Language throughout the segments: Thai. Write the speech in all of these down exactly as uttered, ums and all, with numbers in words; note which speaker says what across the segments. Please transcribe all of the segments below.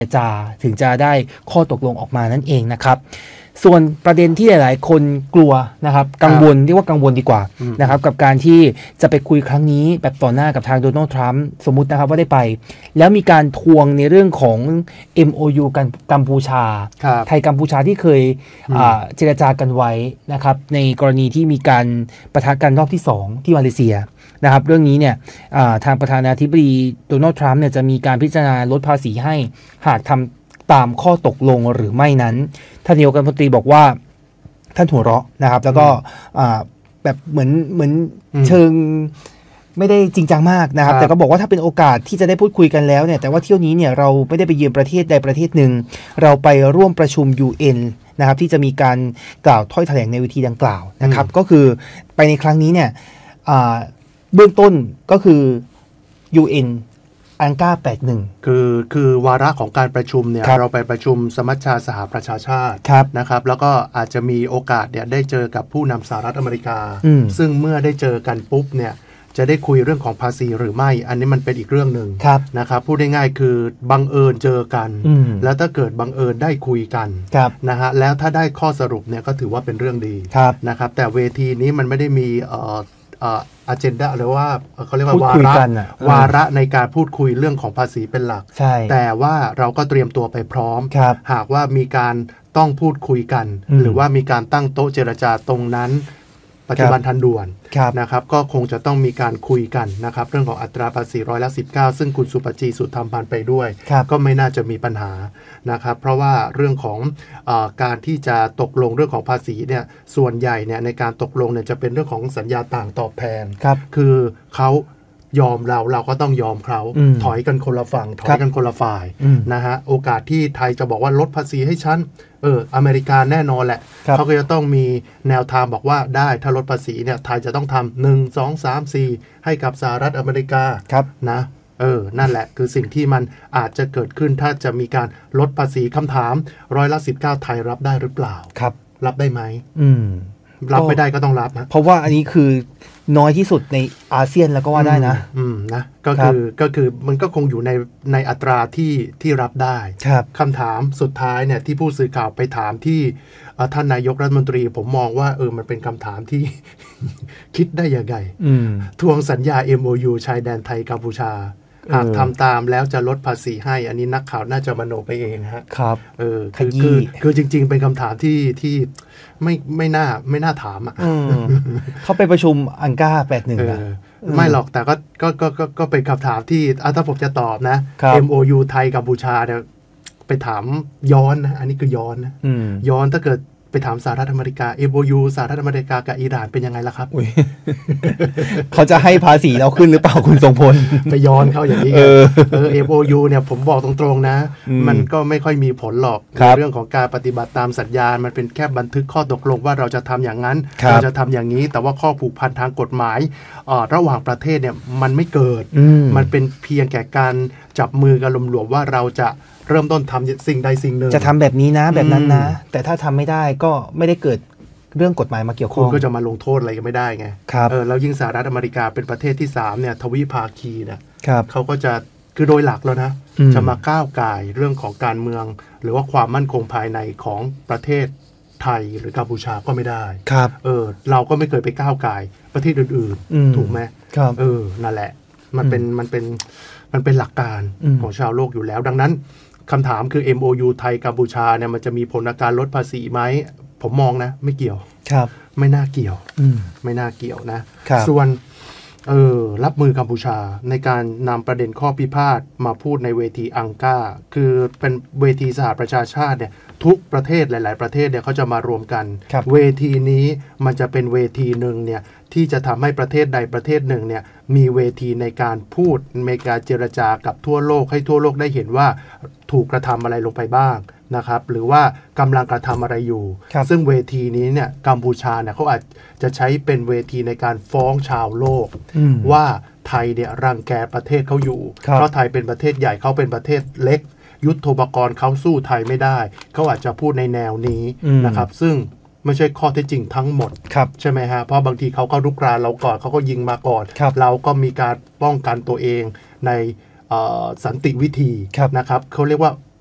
Speaker 1: จาถึงจะได้ข้อตกลงออกมานั่นเองนะครับส่วนประเด็นที่หลายๆคนกลัวนะครับกังวลเรียกว่ากังวลดีกว่านะครับกับการที่จะไปคุยครั้งนี้แบบต่อหน้ากับทางโดนัลด์ทรัมป์สมมุตินะครับว่าได้ไปแล้วมีการทวงในเรื่องของ เอ็ม โอ ยู กันกัมพูชาไทยกัมพูชาที่เคยเจรจากันไว้นะครับในกรณีที่มีการปะทะกันรอบที่สองที่มาเลเซียนะครับเรื่องนี้เนี่ยทางประธานาธิบดีโดนัลด์ทรัมป์เนี่ยจะมีการพิจารณาลดภาษีให้หากทำตามข้อตกลงหรือไม่นั้นท่านนายกรัฐมนตรีบอกว่าท่านหัวเราะนะครับแล้วก็แบบเหมือนเหมือนเชิงไม่ได้จริงจังมากนะครับแต่ก็บอกว่าถ้าเป็นโอกาสที่จะได้พูดคุยกันแล้วเนี่ยแต่ว่าเที่ยวนี้เนี่ยเราไม่ได้ไปเยือนประเทศใดประเทศหนึ่งเราไปร่วมประชุม ยู เอ็น นะครับที่จะมีการกล่าวถ้อยแถลงในเวทีดังกล่าวนะครับก็คือไปในครั้งนี้เนี่ยเบื้องต้นก็คือ ยู เอ็นอังกาแปดสิบเอ็ด
Speaker 2: คือคือวาระของการประชุมเนี่ยเราไปประชุมสมัชชาสหประชาชาตินะครับแล้วก็อาจจะมีโอกาสเนี่ยได้เจอกับผู้นำสหรัฐอเมริกาซึ่งเมื่อได้เจอกันปุ๊บเนี่ยจะได้คุยเรื่องของภาษีหรือไม่อันนี้มันเป็นอีกเรื่องหนึ่งนะครับพูดง่ายๆคือบังเอิญเจอกันแล้วถ้าเกิดบังเอิญได้คุยกันนะฮะแล้วถ้าได้ข้อสรุปเนี่ยก็ถือว่าเป็นเรื่องดีนะครับแต่เวทีนี้มันไม่ได้มีเอ่ออเจนดาหรือว่าเขาเรียกว่าวาระวาระในการพูดคุยเรื่องของภาษีเป็นหลักแต่ว่าเราก็เตรียมตัวไปพร้อมหากว่ามีการต้องพูดคุยกันหรือว่ามีการตั้งโต๊ะเจรจาตรงนั้นปัจจุบันทันด่วนนะครับก็คงจะต้องมีการคุยกันนะครับเรื่องของอัตราภาษีร้อยละสิบเก้าซึ่งคุณสุปจีสุธรรมพันธ์ไปด้วยก็ไม่น่าจะมีปัญหานะครับเพราะว่าเรื่องของเอ่อการที่จะตกลงเรื่องของภาษีเนี่ยส่วนใหญ่เนี่ยในการตกลงเนี่ยจะเป็นเรื่องของสัญญาต่างตอบแทนคือเขายอมเราเราก็ต้องยอมเขาถอยกันคนละฝั่งถอยกันคนละฝ่ายนะฮะโอกาสที่ไทยจะบอกว่าลดภาษีให้ฉันเอออเมริกาแน่นอนแหละเขาก็จะต้องมีแนวทางบอกว่าได้ถ้าลดภาษีเนี่ยไทยจะต้องทำหนึ่งสองสามสี่ให้กับสหรัฐอเมริกานะเออนั่นแหละคือสิ่งที่มันอาจจะเกิดขึ้นถ้าจะมีการลดภาษีคำถามร้อยละสิบเก้าไทยรับได้หรือเปล่าครับรับได้ไหมอืมรับไม่ได้ก็ต้องรับนะ
Speaker 1: เพราะว่าอันนี้คือน้อยที่สุดในอาเซียนแล้วก็ว่าได้นะ
Speaker 2: อืมนะก็คือก็คือมันก็คงอยู่ในในอัตราที่ที่รับได้คำถามสุดท้ายเนี่ยที่ผู้สื่อข่าวไปถามที่ท่านนายกรัฐมนตรีผมมองว่าเออมันเป็นคำถามที่ คิดได้ยังไงทวงสัญญา เอ็ม โอ ยู ชายแดนไทยกัมพูชาหากทำตามแล้วจะลดภาษีให้อันนี้นักข่าวน่าจะมโนไปเองฮะครับเออคือคือคือจริงๆเป็นคำถามที่ที่ไม่ไม่น่าไม่น่าถามอ่ะ
Speaker 1: เขาไปประชุมอังกาแปดสิบเอ็ดนะ
Speaker 2: ไม่หรอกแต่ก็ก็ก็ก็ก็เป็นคำถามที่ถ้าผมจะตอบนะ เอ็ม โอ ยู ไทยกัมพูชาเนี่ยไปถามย้อนนะอันนี้คือย้อนนะย้อนถ้าเกิดไปถามสหรัฐอเมริกา เอ็ม โอ ยู สหรัฐอเมริกากับอิหร่านเป็นยังไงล่ะครับ
Speaker 1: เขาจะให้ภาษีเราขึ้นหรือเปล่าคุณทรงพล
Speaker 2: ไปย้อนเขาอย่างนี้เออเออ เอ็ม โอ ยู เนี่ยผมบอกตรงๆนะมันก็ไม่ค่อยมีผลหรอกในเรื่องของการปฏิบัติตามสัญญามันเป็นแค่บันทึกข้อตกลงว่าเราจะทำอย่างนั้นเราจะทำอย่างนี้แต่ว่าข้อผูกพันทางกฎหมายระหว่างประเทศเนี่ยมันไม่เกิดมันเป็นเพียงแค่การจับมือกันหลวมๆว่าเราจะเริ่มต้นทำสิ่งใดสิ่งหนึ่ง
Speaker 1: จะทำแบบนี้นะแบบนั้นนะแต่ถ้าทำไม่ได้ก็ไม่ได้เกิดเรื่องกฎหมายมาเกี่ยวข้อง
Speaker 2: คุณก็จะมาลงโทษอะไรก็ไม่ได้ไงครับเออแล้วยิ่งสหรัฐอเมริกาเป็นประเทศที่สามเนี่ยทวิภาคีเนี่ยเขาก็จะคือโดยหลักแล้วนะจะมาก้าวก่ายเรื่องของการเมืองหรือว่าความมั่นคงภายในของประเทศไทยหรือกัมพูชาก็ไม่ได้ครับเออเราก็ไม่เคยไปก้าวก่ายประเทศอื่นๆถูกไหมครับเออนั่นแหละมันเป็นมันเป็นมันเป็นหลักการของชาวโลกอยู่แล้วดังนั้นคำถามคือ เอ็ม โอ ยู ไทยกัมพูชาเนี่ยมันจะมีผลในการลดภาษีไหมผมมองนะไม่เกี่ยวครับไม่น่าเกี่ยวไม่น่าเกี่ยวนะส่วนเออรับมือกัมพูชาในการนำประเด็นข้อพิพาทมาพูดในเวทีอังกาคือเป็นเวทีสหประชาชาติเนี่ยทุกประเทศหลายๆประเทศเนี่ยเขาจะมารวมกันเวทีนี้มันจะเป็นเวทีหนึ่งเนี่ยที่จะทำให้ประเทศใดประเทศหนึ่งเนี่ยมีเวทีในการพูดในการเจรจากับทั่วโลกให้ทั่วโลกได้เห็นว่าถูกกระทำอะไรลงไปบ้างนะครับหรือว่ากำลังกระทำอะไรอยู่ซึ่งเวทีนี้เนี่ยกัมพูชาเนี่ยเขาอาจจะใช้เป็นเวทีในการฟ้องชาวโลกว่าไทยเนี่ยรังแกประเทศเขาอยู่เพราะไทยเป็นประเทศใหญ่เขาเป็นประเทศเล็กยุทโธปกรณ์เขาสู้ไทยไม่ได้เขาอาจจะพูดในแนวนี้นะครับซึ่งไม่ใช่ข้อเท็จจริงทั้งหมดใช่ไหมฮะเพราะบางทีเขาก็รุกรานเราก่อนเขาก็ยิงมาก่อนเราก็มีการป้องกันตัวเองในสันติวิธีนะครับเขาเรียกว่า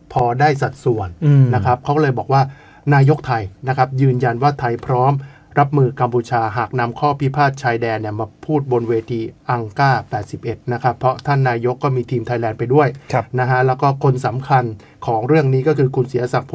Speaker 2: พอได้สัดส่วนนะครับเขาเลยบอกว่านายกไทยนะครับยืนยันว่าไทยพร้อมรับมือกัมพูชาหากนำข้อพิพาทชายแดนเนี่ยมาพูดบนเวทีอังกาแปดสิบเอ็ดนะครับเพราะท่านนายกก็มีทีมไทยแลนด์ไปด้วยนะฮะแล้วก็คนสำคัญของเรื่องนี้ก็คือคุณเสียศักดิ์